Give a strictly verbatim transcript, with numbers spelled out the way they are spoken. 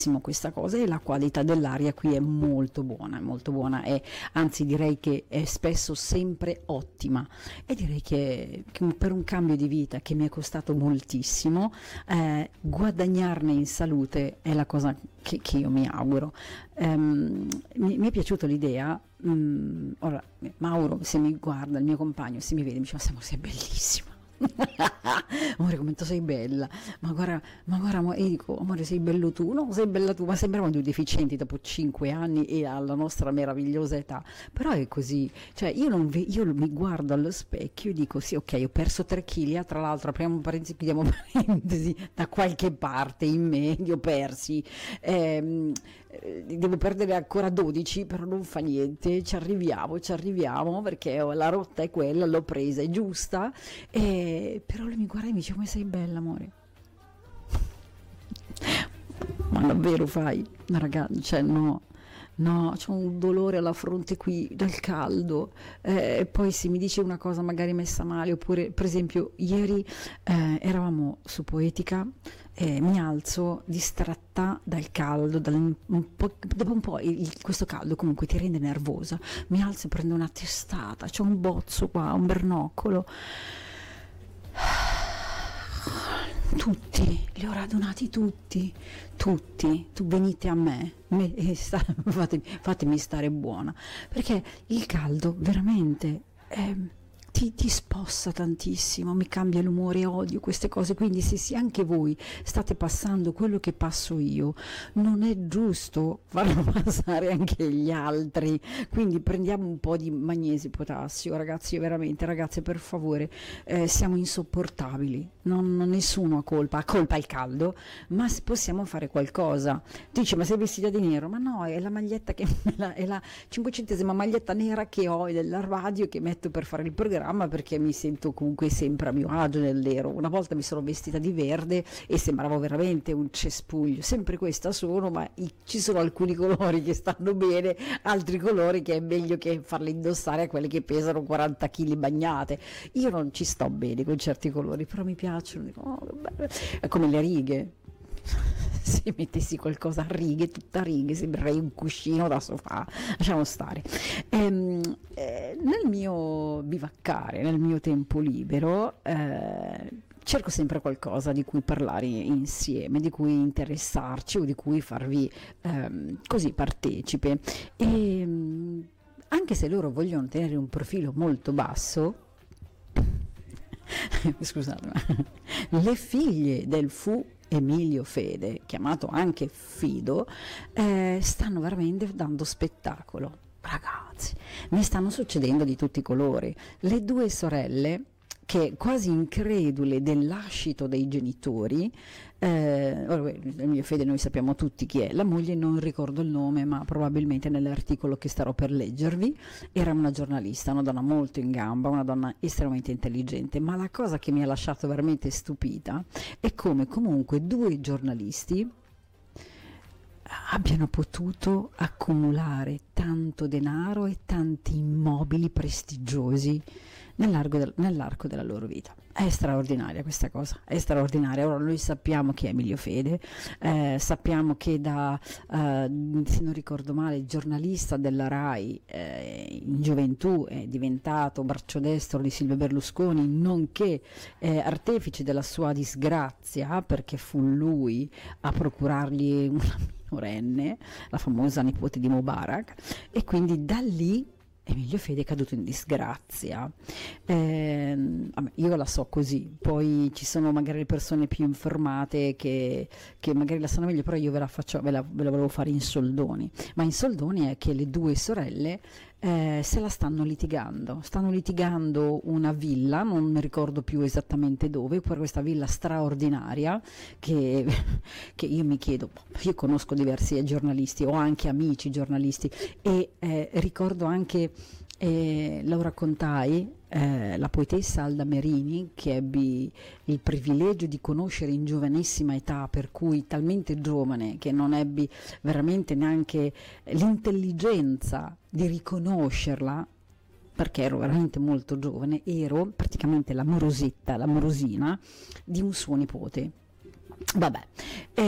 questa cosa, e la qualità dell'aria qui è molto buona, è molto buona, e anzi direi che è spesso sempre ottima, e direi che, che per un cambio di vita che mi è costato moltissimo, eh, guadagnarne in salute è la cosa che, che io mi auguro. Um, mi, mi è piaciuta l'idea. um, ora Mauro, se mi guarda, il mio compagno, se mi vede, mi dice: ma sei bellissima. Amore, come tu sei bella, ma guarda, ma guarda, amore, e io dico: amore, sei bello tu, no, sei bella tu, ma sembriamo due deficienti dopo cinque anni e alla nostra meravigliosa età, però è così, cioè io, non ve- io mi guardo allo specchio e dico: sì, ok, ho perso tre chili, tra l'altro apriamo parentesi, chiudiamo parentesi, da qualche parte in me li ho persi, ehm, eh, devo perdere ancora dodici, però non fa niente, ci arriviamo, ci arriviamo, perché la rotta è quella, l'ho presa, è giusta. E però lui mi guarda e mi dice: come sei bella, amore. Ma davvero fai? No, ragazzi, cioè no, no, c'ho un dolore alla fronte qui dal caldo, eh, e poi se mi dice una cosa magari messa male, oppure per esempio ieri eh, eravamo su Poetica, e mi alzo distratta dal caldo, dal, un po', dopo un po' il, questo caldo comunque ti rende nervosa, mi alzo e prendo una testata, c'ho un bozzo qua, un bernoccolo. Tutti, li ho radunati tutti, tutti, tu venite a me, me e sta, fatemi, fatemi stare buona, perché il caldo veramente è, ti, ti sposta tantissimo, mi cambia l'umore, odio queste cose, quindi se, se anche voi state passando quello che passo io, non è giusto farlo passare anche gli altri, quindi prendiamo un po' di magnesio e potassio, ragazzi, veramente, ragazze, per favore, eh, siamo insopportabili, non, non nessuno ha colpa, ha colpa il caldo, ma possiamo fare qualcosa. Dice: ma sei vestita di nero? Ma no, è la maglietta che è la, è la cinquecentesima maglietta nera che ho dell'armadio, che metto per fare il programma, perché mi sento comunque sempre a mio agio nel nero. Una volta mi sono vestita di verde e sembravo veramente un cespuglio, sempre questa sono, ma i, ci sono alcuni colori che stanno bene, altri colori che è meglio che farli indossare a quelle che pesano quaranta chili bagnate. Io non ci sto bene con certi colori, però mi piacciono, dico: oh, che bello. È come le righe. Se mettessi qualcosa a righe, tutta a righe, sembrerei un cuscino da sofà. Lasciamo stare. Ehm, eh, nel mio bivaccare, nel mio tempo libero, eh, cerco sempre qualcosa di cui parlare insieme, di cui interessarci o di cui farvi ehm, così partecipe. E anche se loro vogliono tenere un profilo molto basso, scusate, le figlie del fu Emilio Fede, chiamato anche Fido, eh, stanno veramente dando spettacolo. Ragazzi, ne stanno succedendo di tutti i colori. Le due sorelle, che quasi incredule del lascito dei genitori, eh, il mio Fede noi sappiamo tutti chi è, la moglie non ricordo il nome, ma probabilmente nell'articolo che starò per leggervi era una giornalista, una donna molto in gamba, una donna estremamente intelligente, ma la cosa che mi ha lasciato veramente stupita è come comunque due giornalisti abbiano potuto accumulare tanto denaro e tanti immobili prestigiosi nell'arco, del, nell'arco della loro vita. È straordinaria questa cosa, è straordinaria. Ora noi sappiamo chi è Emilio Fede, eh, sappiamo che da, eh, se non ricordo male, giornalista della RAI eh, in gioventù è diventato braccio destro di Silvio Berlusconi, nonché eh, artefice della sua disgrazia, perché fu lui a procurargli una minorenne, la famosa nipote di Mubarak, e quindi da lì Emilio Fede è caduto in disgrazia. Eh, vabbè, io la so così, poi ci sono magari le persone più informate che, che magari la sanno meglio, però io ve la, faccio, ve, la, ve la volevo fare in soldoni. Ma in soldoni è che le due sorelle eh, se la stanno litigando, stanno litigando una villa, non mi ricordo più esattamente dove, per questa villa straordinaria che, che io mi chiedo, io conosco diversi giornalisti, ho anche amici giornalisti e eh, ricordo anche eh, Laura Contai, eh, la poetessa Alda Merini, che ebbi il privilegio di conoscere in giovanissima età, per cui talmente giovane che non ebbi veramente neanche l'intelligenza di riconoscerla, perché ero veramente molto giovane, ero praticamente la morosetta, la morosina di un suo nipote. Vabbè.